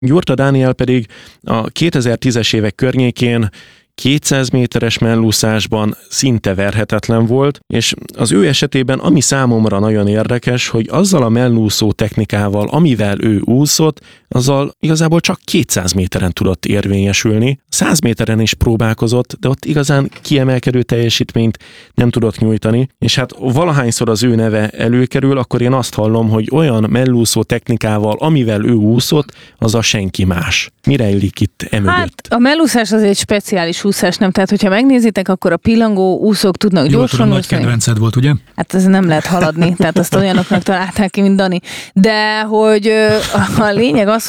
Gyurta Dániel pedig a 2010-es évek környékén 200 méteres mellúszásban szinte verhetetlen volt, és az ő esetében ami számomra nagyon érdekes, hogy azzal a mellúszó technikával, amivel ő úszott, azzal igazából csak 200 méteren tudott érvényesülni. 100 méteren is próbálkozott, de ott igazán kiemelkedő teljesítményt nem tudott nyújtani, és hát valahányszor az ő neve előkerül, akkor én azt hallom, hogy olyan mellúszó technikával, amivel ő úszott, az a senki más. Mire illik itt emögött? Hát a mellúszás az egy speciális úszás, nem? Tehát, hogyha megnézitek, akkor a pillangó úszók tudnak gyorsan úszni. Nagy kedvenced volt, ugye? Hát ez nem lehet haladni, tehát azt olyanoknak találták ki, mint Dani. De hogy a lényeg az,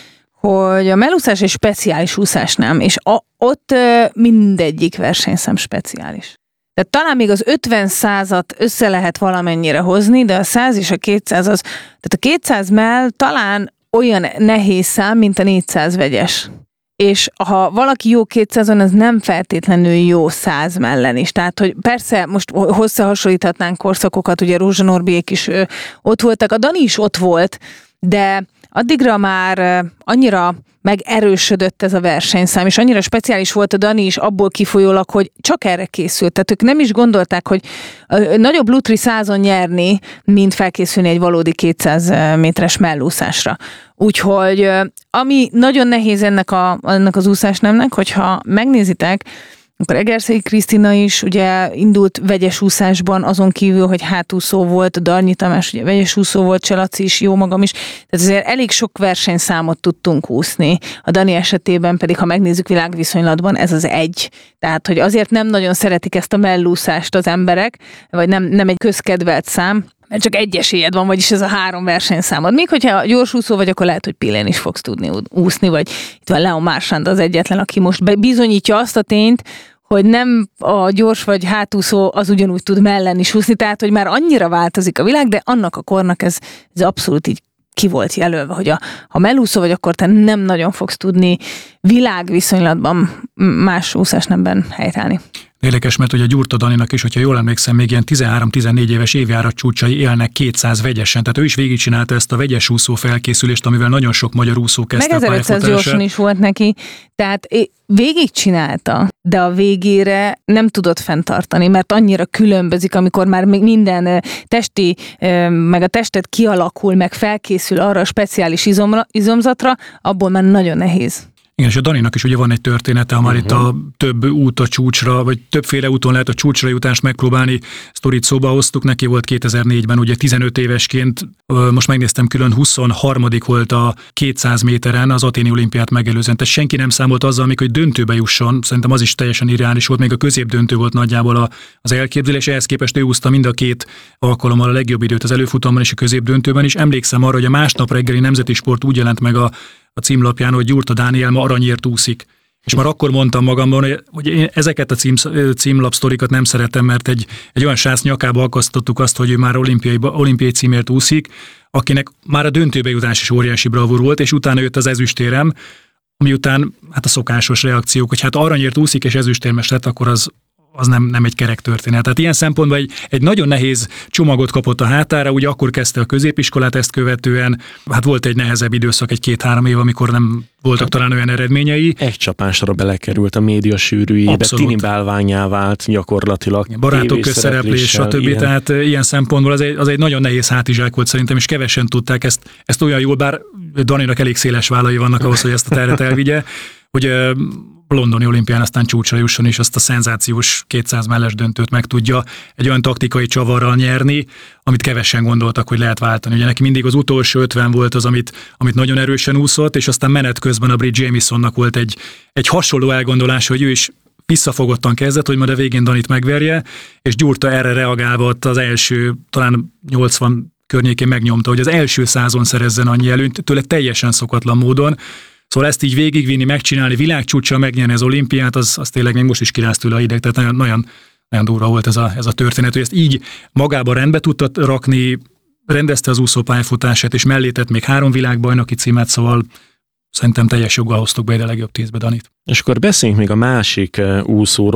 hogy a mellúszás egy speciális úszás, nem? És ott mindegyik versenyszám speciális. Tehát talán még az 50-100-at össze lehet valamennyire hozni, de a 100 és a 200 tehát a 200 mell talán olyan nehéz szám, mint a 400 vegyes. És ha valaki jó 200-on, az nem feltétlenül jó 100 mellen is. Tehát, hogy persze most összehasonlíthatnánk korszakokat, ugye Rózsa Norbiék is ott voltak, a Dani is ott volt, de addigra már annyira megerősödött ez a versenyszám, és annyira speciális volt a Dani is abból kifolyólag, hogy csak erre készült. Tehát ők nem is gondolták, hogy nagyobb lutri 100-on nyerni, mint felkészülni egy valódi 200 méteres mellúszásra. Úgyhogy ami nagyon nehéz ennek az úszásnemnek, hogyha megnézitek, akkor Egerszegi Krisztina is ugye indult vegyes úszásban, azon kívül, hogy hátúszó volt, Darnyi Tamás ugye vegyes úszó volt, Cselaci is, jó magam is. Tehát azért elég sok versenyszámot tudtunk úszni. A Dani esetében pedig, ha megnézzük világviszonylatban, ez az egy. Tehát, hogy azért nem nagyon szeretik ezt a mellúszást az emberek, vagy nem egy közkedvelt szám, mert csak egy esélyed van, vagyis ez a 3 versenyszámod. Még hogyha gyorsúszó vagy, akkor lehet, hogy Pillén is fogsz tudni úszni, vagy itt van Leon Marchand az egyetlen, aki most bizonyítja azt a tényt, hogy nem a gyors vagy hátúszó az ugyanúgy tud mellen is úszni, tehát hogy már annyira változik a világ, de annak a kornak ez abszolút így ki volt jelölve, hogy ha mellúszó vagy, akkor te nem nagyon fogsz tudni világviszonylatban más úszásnemben helytállni. Érdekes, mert ugye Gyurta Daninak is, hogyha jól emlékszem, még ilyen 13-14 éves évjárat csúcsai élnek 200 vegyesen. Tehát ő is végigcsinálta ezt a vegyes úszó felkészülést, amivel nagyon sok magyar úszó kezdte a pályafutását. Meg 1500 gyorsan is volt neki. Tehát végigcsinálta, de a végére nem tudott fenntartani, mert annyira különbözik, amikor már még minden testi, meg a testet kialakul, meg felkészül arra a speciális izomzatra, abból már nagyon nehéz. Igen, és a Daninak is ugye van egy története, ha már itt a több út a csúcsra, vagy többféle úton lehet a csúcsra jutást megpróbálni. Sztorit szóba hoztuk, neki volt 2004-ben, ugye 15 évesként, most megnéztem, külön 23. volt a 200 méteren az athéni olimpiát megelőzően. Tehát senki nem számolt azzal, még hogy döntőbe jusson, szerintem az is teljesen irreális volt, még a középdöntő volt nagyjából az elképzelés, ehhez képest ő úszta mind a 2 alkalommal a legjobb időt az előfutamban és a középdöntőben is. Emlékszem arra, hogy a másnap reggeli Nemzeti Sport úgy jelent meg a címlapján, hogy Gyurta Dániel ma aranyért úszik. És már akkor mondtam magamban, hogy én ezeket a címlapsztorikat nem szeretem, mert egy olyan sász nyakába akasztottuk azt, hogy ő már olimpiai címért úszik, akinek már a döntőbe jutás is óriási bravúr volt, és utána jött az ezüstérem, ami után hát a szokásos reakciók, hogy hát aranyért úszik és ezüstérmes lett, akkor az nem egy kerek történet. Tehát ilyen szempontból egy nagyon nehéz csomagot kapott a hátára, ugye akkor kezdte a középiskolát, ezt követően, hát volt egy nehezebb időszak, egy 2-3 év, amikor nem voltak talán olyan eredményei. Egy csapásra belekerült a média sűrűjébe, tini bálványá vált gyakorlatilag. Barátok közszereplés, stb. Tehát ilyen szempontból az egy nagyon nehéz hátizsák volt szerintem, és kevesen tudták ezt olyan jól, bár Daninak elég széles vállai vannak ahhoz, hogy ezt a terret elvigye, hogy londoni olimpián aztán csúcsra jusson, és azt a szenzációs 200 melles döntőt meg tudja egy olyan taktikai csavarral nyerni, amit kevesen gondoltak, hogy lehet váltani. Ugye neki mindig az utolsó 50 volt az, amit nagyon erősen úszott, és aztán menet közben a brit Jamisonnak volt egy hasonló elgondolás, hogy ő is visszafogottan kezdett, hogy majd a végén Danit megverje, és Gyurta erre reagálva ott az első, talán 80 környékén megnyomta, hogy az első 100-on szerezzen annyi előnyt, tőle teljesen szokatlan módon. Szóval ezt így végigvinni, megcsinálni, világcsúccsal megnyerni az olimpiát, az tényleg még most is kiráz tőle a hideg, tehát nagyon durva volt ez a történet, hogy ezt így magába rendbe tudta rakni, rendezte az úszópályafutását, és mellé tett még 3 világbajnoki címet, szóval szerintem teljes joggal hoztuk be ide a legjobb 10-be Danit. És akkor beszéljünk még a másik úszóról.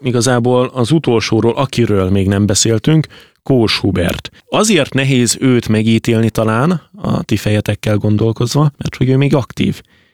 igazából az utolsóról, akiről még nem beszéltünk, Kós Hubert. Azért nehéz őt megítélni talán, a ti fejetekkel gondolkozva, mert hogy ő még aktív.